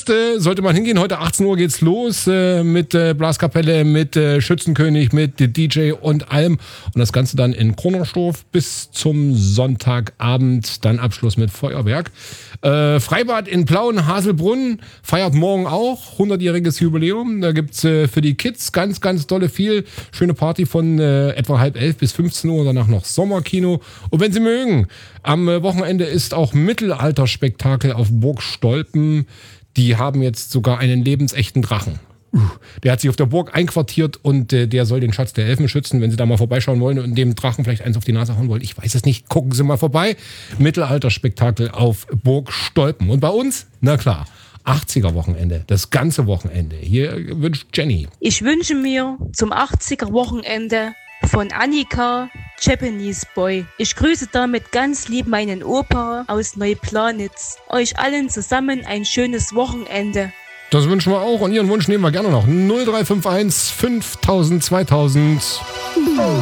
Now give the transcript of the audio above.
Fest sollte man hingehen. Heute 18 Uhr geht's los mit Blaskapelle, mit Schützenkönig, mit DJ und allem. Und das Ganze dann in Kronostorf bis zum Sonntagabend. Dann Abschluss mit Feuerwerk. Freibad in Plauen, Haselbrunn feiert morgen auch 100-jähriges Jubiläum. Da gibt's für die Kids ganz, ganz dolle viel. Schöne Party von etwa 10:30 bis 15 Uhr. Danach noch Sommerkino. Und wenn Sie mögen, am Wochenende ist auch Mittelalterspektakel auf Burg Stolpen. Die haben jetzt sogar einen lebensechten Drachen. Der hat sich auf der Burg einquartiert und der soll den Schatz der Elfen schützen. Wenn Sie da mal vorbeischauen wollen und dem Drachen vielleicht eins auf die Nase hauen wollen, ich weiß es nicht, gucken Sie mal vorbei. Mittelalterspektakel auf Burg Stolpen. Und bei uns, na klar, 80er-Wochenende, das ganze Wochenende. Hier wünscht Jenny. Ich wünsche mir zum 80er-Wochenende von Annika Japanese Boy. Ich grüße damit ganz lieb meinen Opa aus Neuplanitz. Euch allen zusammen ein schönes Wochenende. Das wünschen wir auch und Ihren Wunsch nehmen wir gerne noch. 0351 5000 2000.